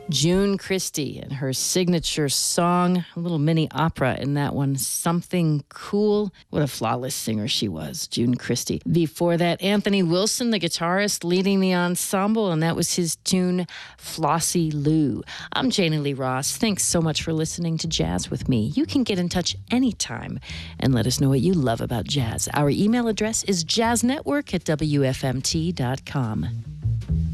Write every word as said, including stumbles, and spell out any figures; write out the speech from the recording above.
June Christy and her signature song, a little mini opera in that one, Something Cool. What a flawless singer she was, June Christy. Before that, Anthony Wilson, the guitarist, leading the ensemble, and that was his tune, Flossie Lou. I'm Janie Lee Ross. Thanks so much for listening to Jazz with me. You can get in touch anytime and let us know what you love about jazz. Our email address is jazznetwork at W F M T dot com.